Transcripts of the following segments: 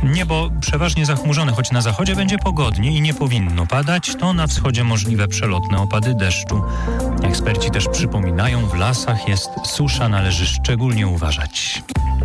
Niebo przeważnie zachmurzone, choć na zachodzie będzie pogodnie i nie powinno padać, to na wschodzie możliwe przelotne opady deszczu. Eksperci też przypominają, w lasach jest susza, należy szczególnie uważać.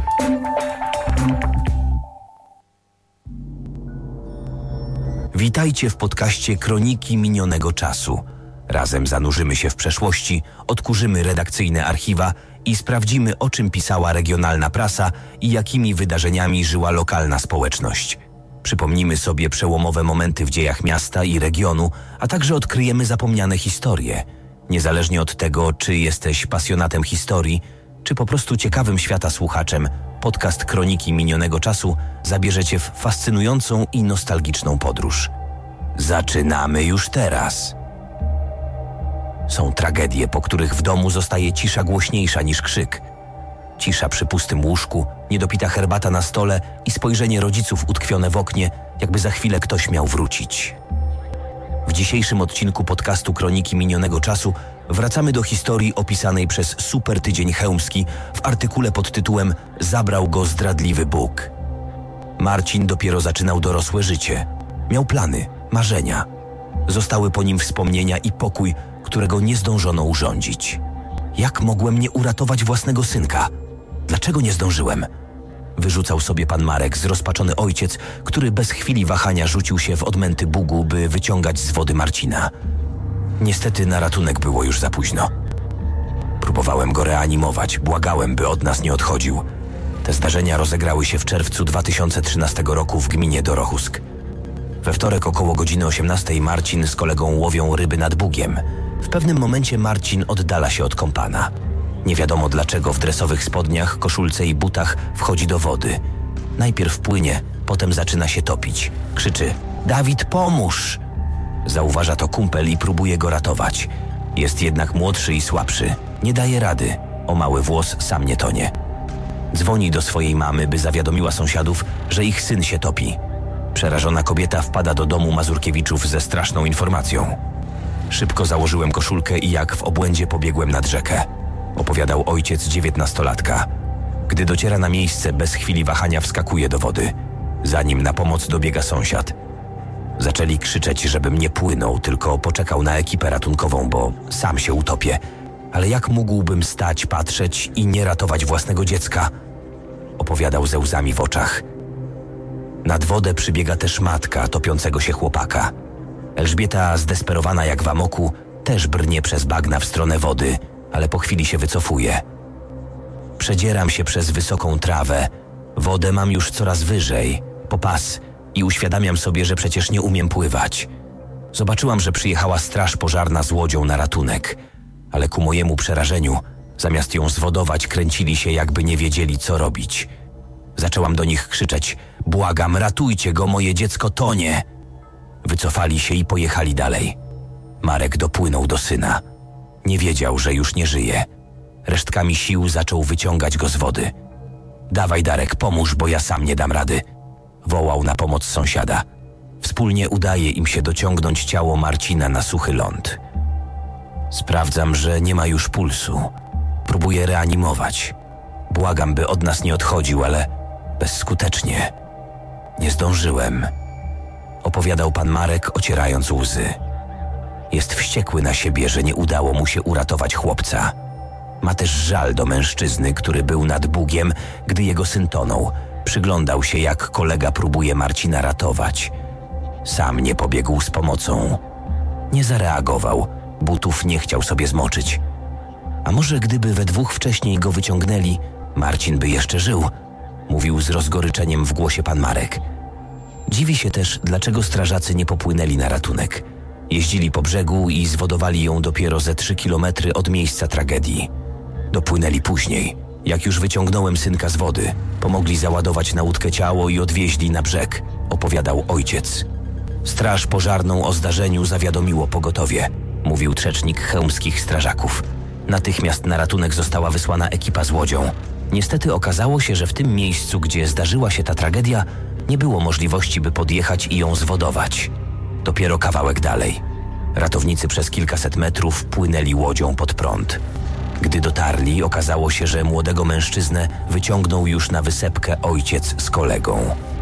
Witajcie w podcaście Kroniki Minionego Czasu. Razem zanurzymy się w przeszłości, odkurzymy redakcyjne archiwa i sprawdzimy, o czym pisała regionalna prasa i jakimi wydarzeniami żyła lokalna społeczność. Przypomnimy sobie przełomowe momenty w dziejach miasta i regionu, a także odkryjemy zapomniane historie. Niezależnie od tego, czy jesteś pasjonatem historii, czy po prostu ciekawym świata słuchaczem, podcast Kroniki Minionego Czasu zabierze cię w fascynującą i nostalgiczną podróż. Zaczynamy już teraz. Są tragedie, po których w domu zostaje cisza głośniejsza niż krzyk. Cisza przy pustym łóżku, niedopita herbata na stole i spojrzenie rodziców utkwione w oknie, jakby za chwilę ktoś miał wrócić. W dzisiejszym odcinku podcastu Kroniki Minionego Czasu wracamy do historii opisanej przez Super Tydzień Chełmski w artykule pod tytułem „Zabrał go zdradliwy Bóg”. Marcin dopiero zaczynał dorosłe życie. Miał plany, marzenia. Zostały po nim wspomnienia i pokój, którego nie zdążono urządzić. Jak mogłem nie uratować własnego synka? Dlaczego nie zdążyłem? Wyrzucał sobie pan Marek, zrozpaczony ojciec, który bez chwili wahania rzucił się w odmęty Bugu, by wyciągać z wody Marcina. Niestety na ratunek było już za późno. Próbowałem go reanimować, błagałem, by od nas nie odchodził. Te zdarzenia rozegrały się w czerwcu 2013 roku w gminie Dorochusk. We wtorek około godziny 18 Marcin z kolegą łowią ryby nad Bugiem. W pewnym momencie Marcin oddala się od kompana. Nie wiadomo dlaczego w dresowych spodniach, koszulce i butach wchodzi do wody. Najpierw płynie, potem zaczyna się topić. Krzyczy: „Dawid, pomóż!” Zauważa to kumpel i próbuje go ratować. Jest jednak młodszy i słabszy. Nie daje rady. O mały włos sam nie tonie. Dzwoni do swojej mamy, by zawiadomiła sąsiadów, że ich syn się topi. Przerażona kobieta wpada do domu Mazurkiewiczów ze straszną informacją. Szybko założyłem koszulkę i jak w obłędzie pobiegłem nad rzekę. Opowiadał ojciec 19-latka. Gdy dociera na miejsce, bez chwili wahania wskakuje do wody. Za nim na pomoc dobiega sąsiad. Zaczęli krzyczeć, żebym nie płynął, tylko poczekał na ekipę ratunkową, bo sam się utopię. Ale jak mógłbym stać, patrzeć i nie ratować własnego dziecka? Opowiadał ze łzami w oczach. Nad wodę przybiega też matka topiącego się chłopaka. Elżbieta, zdesperowana jak w amoku, też brnie przez bagna w stronę wody, ale po chwili się wycofuje. Przedzieram się przez wysoką trawę. Wodę mam już coraz wyżej, po pas, i uświadamiam sobie, że przecież nie umiem pływać. Zobaczyłam, że przyjechała straż pożarna z łodzią na ratunek, ale ku mojemu przerażeniu, zamiast ją zwodować, kręcili się, jakby nie wiedzieli, co robić. Zaczęłam do nich krzyczeć: „Błagam, ratujcie go, moje dziecko tonie!” Wycofali się i pojechali dalej. Marek dopłynął do syna. Nie wiedział, że już nie żyje. Resztkami sił zaczął wyciągać go z wody. „Dawaj, Darek, pomóż, bo ja sam nie dam rady”, wołał na pomoc sąsiada. Wspólnie udaje im się dociągnąć ciało Marcina na suchy ląd. Sprawdzam, że nie ma już pulsu. Próbuję reanimować. Błagam, by od nas nie odchodził, ale bezskutecznie. „Nie zdążyłem”, opowiadał pan Marek, ocierając łzy. Jest wściekły na siebie, że nie udało mu się uratować chłopca. Ma też żal do mężczyzny, który był nad Bugiem, gdy jego syn tonął. Przyglądał się, jak kolega próbuje Marcina ratować. Sam nie pobiegł z pomocą. Nie zareagował, butów nie chciał sobie zmoczyć. A może gdyby we dwóch wcześniej go wyciągnęli, Marcin by jeszcze żył, mówił z rozgoryczeniem w głosie pan Marek. Dziwi się też, dlaczego strażacy nie popłynęli na ratunek. Jeździli po brzegu i zwodowali ją dopiero ze 3 kilometry od miejsca tragedii. Dopłynęli później. Jak już wyciągnąłem synka z wody, pomogli załadować na łódkę ciało i odwieźli na brzeg, opowiadał ojciec. Straż pożarną o zdarzeniu zawiadomiło pogotowie, mówił rzecznik chełmskich strażaków. Natychmiast na ratunek została wysłana ekipa z łodzią. Niestety okazało się, że w tym miejscu, gdzie zdarzyła się ta tragedia, nie było możliwości, by podjechać i ją zwodować. Dopiero kawałek dalej. Ratownicy przez kilkaset metrów płynęli łodzią pod prąd. Gdy dotarli, okazało się, że młodego mężczyznę wyciągnął już na wysepkę ojciec z kolegą.